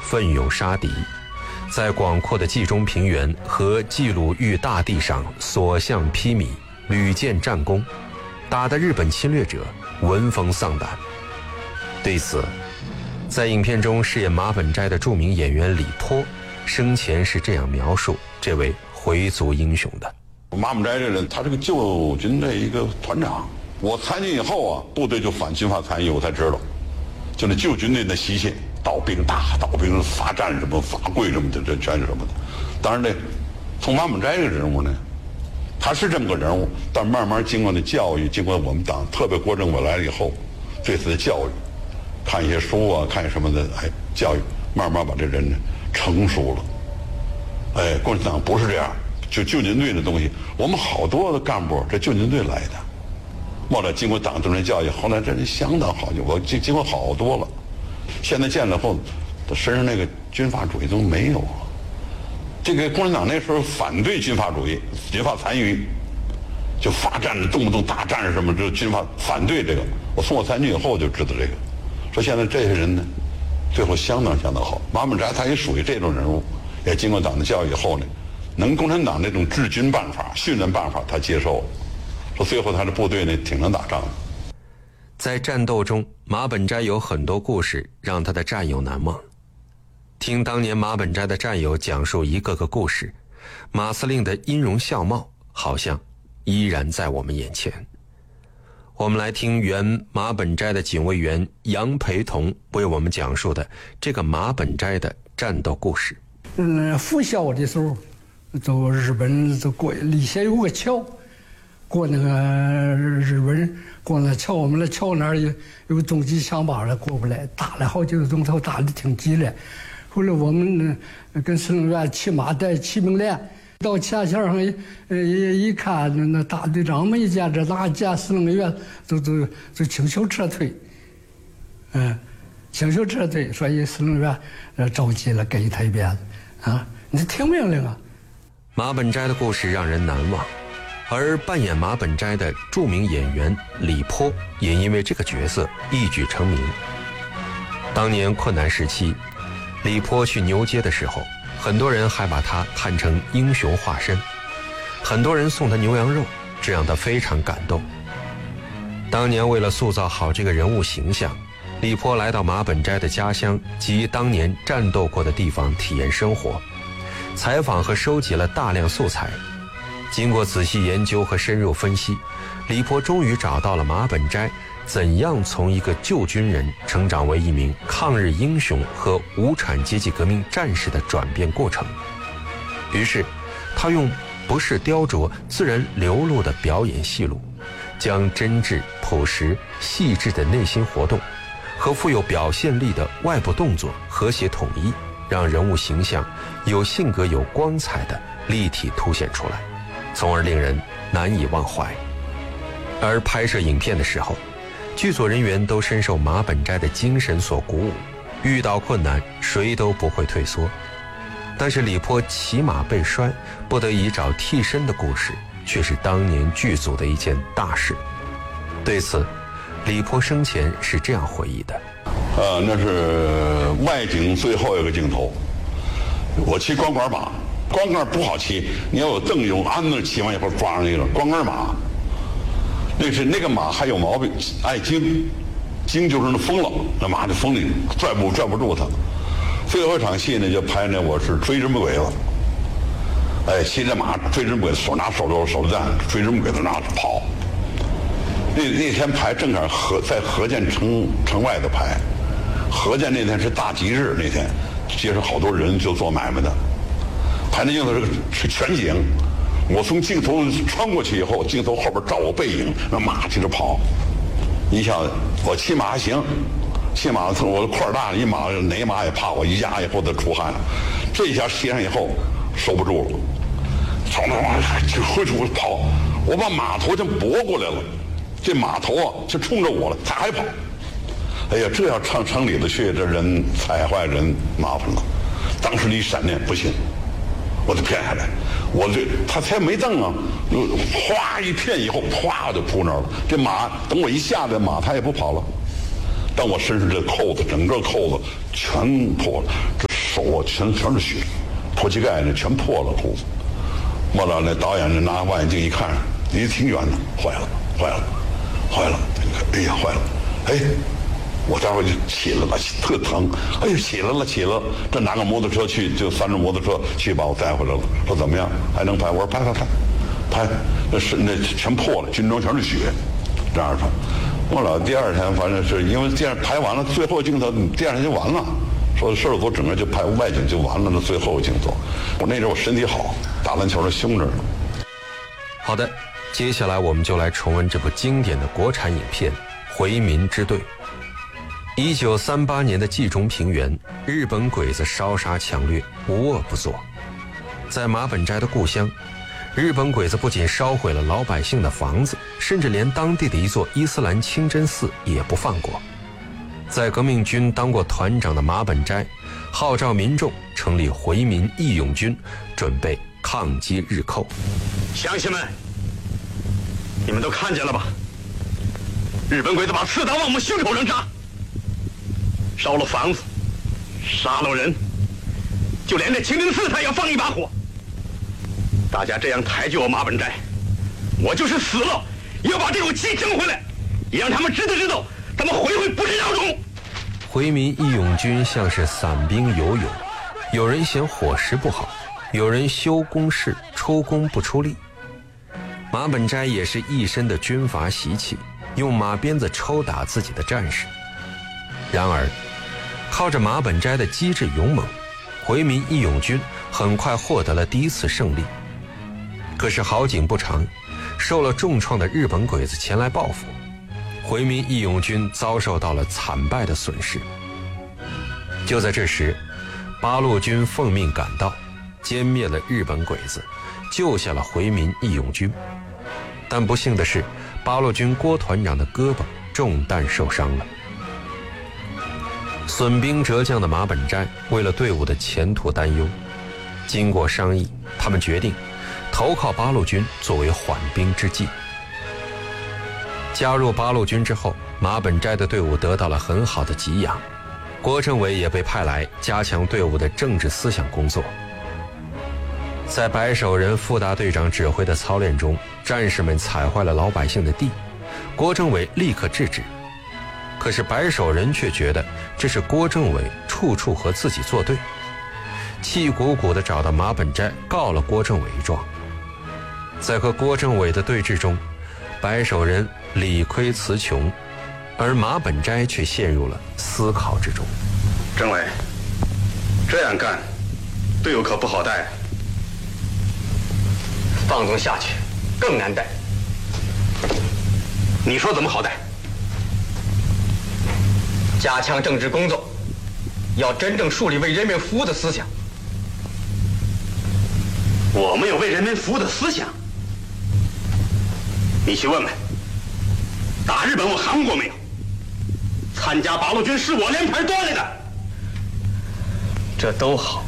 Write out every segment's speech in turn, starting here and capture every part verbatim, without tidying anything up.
奋勇杀敌，在广阔的冀中平原和冀鲁豫大地上所向披靡，屡建战功，打得日本侵略者闻风丧胆。对此，在影片中饰演马本斋的著名演员李波生前是这样描述这位回族英雄的： 马本斋这人，他是个旧军的一个团长。我参军以后啊，部队就反军阀参与，我才知道，就那旧军队的习性，倒兵打、倒兵罚站什么、罚跪什么的，这全是什么的。当然呢，从马本斋这个人物呢，他是这么个人物，但慢慢经过那教育，经过我们党，特别郭政委来了以后，对此的教育，看一些书啊，看什么的，哎，教育慢慢把这人呢成熟了。哎，共产党不是这样，就旧军队的东西，我们好多的干部这旧军队来的，后来经过党政治教育，后来这人相当好，我经经过好多了。现在见了后，他身上那个军阀主义都没有了。这个共产党那时候反对军阀主义，军阀残余，就罚站，动不动打战什么，这军阀反对这个。我送我参军以后就知道这个，说现在这些人呢，最后相当相当好。马本斋他也属于这种人物，也经过党的教育以后呢，能共产党那种治军办法、训练办法他接受了，说最后他的部队呢挺能打仗的。 在战斗中，马本斋有很多故事让他的战友难忘。听当年马本斋的战友讲述一个个故事，马司令的音容笑貌好像依然在我们眼前。我们来听原马本斋的警卫员杨培同为我们讲述的这个马本斋的战斗故事。 嗯，拂晓的时候，走日本就过离县有个桥，过那个日本人过那桥，我们那桥那儿有有东西枪把的过不来，打了好几个钟头，打的挺激烈。后来我们跟司令员骑马带骑兵连到前线上一呃一看，那大队长们一见这哪见司令员，都都就请求撤退，嗯，请求撤退，所以司令员呃着急了，给他一鞭子啊，你听命令啊！ 马本斋的故事让人难忘，而扮演马本斋的著名演员李波也因为这个角色一举成名。当年困难时期，李波去牛街的时候，很多人还把他看成英雄化身，很多人送他牛羊肉，这让他非常感动。当年为了塑造好这个人物形象，李波来到马本斋的家乡及当年战斗过的地方体验生活，采访和收集了大量素材。经过仔细研究和深入分析，李波终于找到了马本斋怎样从一个旧军人成长为一名抗日英雄和无产阶级革命战士的转变过程。于是他用不是雕琢、自然流露的表演戏路，将真挚、朴实、细致的内心活动和富有表现力的外部动作和谐统一，让人物形象有性格、有光彩的立体凸显出来，从而令人难以忘怀。而拍摄影片的时候，剧组人员都深受马本斋的精神所鼓舞，遇到困难谁都不会退缩。但是李波骑马被摔，不得已找替身的故事，却是当年剧组的一件大事。对此，李波生前是这样回忆的： 呃，那是外景最后一个镜头，我骑光杆马，光杆不好骑，你要有凳有鞍子，骑完以后抓上一个光杆马。那是那个马还有毛病，爱惊，惊就是那疯了，那马就疯了，拽不拽不住它。最后一场戏呢，就拍呢我是追人不鬼子，哎，骑着马追人不鬼子，手拿手榴手榴弹，追人不鬼子拿着跑。那那天排正好河在河建城城外头排，河建那天是大吉日，那天街上好多人就做买卖的，排那镜头是是全景。我从镜头穿过去以后，镜头后边照我背影，那马接着跑。你想，我骑马还行，骑马我块儿大，一马哪马也怕我，一压以后它出汗，这一下骑上以后收不住了，从那就回头跑，我把马头就拨过来了，这马头啊就冲着我了，他还跑。哎呀，这要上城里头去，这人踩坏人麻烦了。当时一闪念，不行，我得骗下来。我这他才没蹬啊，哗一片以后，啪就扑那儿了。这马等我一下来，马它也不跑了。但我身上这扣子，整个扣子全破了，这手啊全全是血，破膝盖那全破了裤子。末了那导演就拿望远镜一看，离挺远的，坏了，坏了，坏了！哎呀，坏了！哎，我待会儿就起来了，特疼。哎呀，起来了，起来了！这拿个摩托车去，就三轮摩托车去把我带回来了。说怎么样？还能拍？我说拍拍拍，拍！那是那全破了，军装全是血，这样的。末了第二天，反正是因为这样拍完了，最后镜头第二天就完了。说摄制组整个就拍外景就完了，那最后镜头。我那时候我身体好，打篮球的凶着呢。 好的，接下来我们就来重温这部经典的国产影片《回民之队》。一九三八年的冀中平原，日本鬼子烧杀抢掠，无恶不作。在马本斋的故乡，日本鬼子不仅烧毁了老百姓的房子，甚至连当地的一座伊斯兰清真寺也不放过。在革命军当过团长的马本斋，号召民众成立回民义勇军，准备抗击日寇。 乡亲们，你们都看见了吧？日本鬼子把刺刀往我们胸口扔杀，烧了房子，杀了人，就连这清真寺他也要放一把火。大家这样抬举我马本斋，我就是死了也要把这口气争回来，也让他们知道知道他们回回不是孬种。 回民义勇军像是散兵游勇，有人嫌伙食不好，有人修工事出工不出力。马本斋也是一身的军阀习气，用马鞭子抽打自己的战士。然而靠着马本斋的机智勇猛，回民义勇军很快获得了第一次胜利。可是好景不长，受了重创的日本鬼子前来报复，回民义勇军遭受到了惨败的损失。就在这时，八路军奉命赶到，歼灭了日本鬼子，救下了回民义勇军。但不幸的是，八路军郭团长的胳膊中弹受伤了。损兵折将的马本斋为了队伍的前途担忧，经过商议，他们决定投靠八路军作为缓兵之计。加入八路军之后，马本斋的队伍得到了很好的给养，郭政委也被派来加强队伍的政治思想工作。在白守仁副大队长指挥的操练中，战士们踩坏了老百姓的地，郭政委立刻制止。可是白守仁却觉得这是郭政委处处和自己作对，气鼓鼓地找到马本斋告了郭政委一状。在和郭政委的对峙中，白守仁理亏词穷，而马本斋却陷入了思考之中。 政委，这样干，队伍可不好带。放纵下去，更难带。你说怎么好带？加强政治工作，要真正树立为人民服务的思想。我们有为人民服务的思想。你去问问，打日本我韩国没有？参加八路军是我连盆端来的。这都好，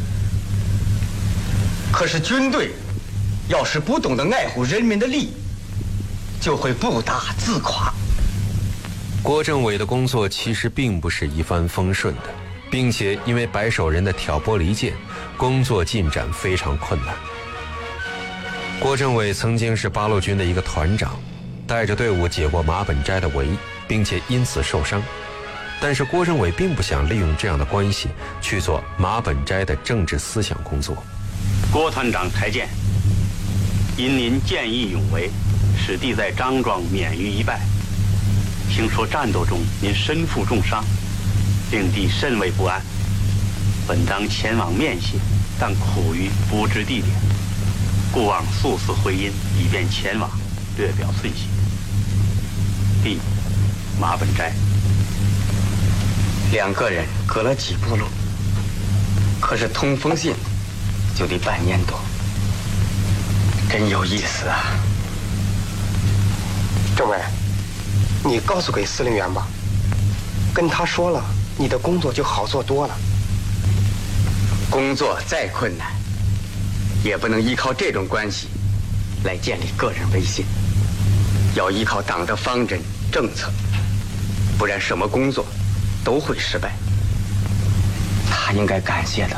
可是军队要是不懂得爱护人民的利益，就会不打自垮。 郭政委的工作其实并不是一帆风顺的，并且因为白守仁的挑拨离间，工作进展非常困难。郭政委曾经是八路军的一个团长，带着队伍解过马本斋的围，并且因此受伤。但是郭政委并不想利用这样的关系去做马本斋的政治思想工作。 郭团长台见，因您见义勇为，使弟在张庄免于一败。听说战斗中您身负重伤，令弟甚为不安。本当前往面谢，但苦于不知地点，故望速次回音，以便前往，略表寸心。弟马本斋。两个人隔了几步路，可是通封信就得半年多，真有意思啊。 政委，你告诉给司令员吧，跟他说了，你的工作就好做多了。 工作再困难，也不能依靠这种关系来建立个人威信，要依靠党的方针政策，不然什么工作都会失败。他应该感谢的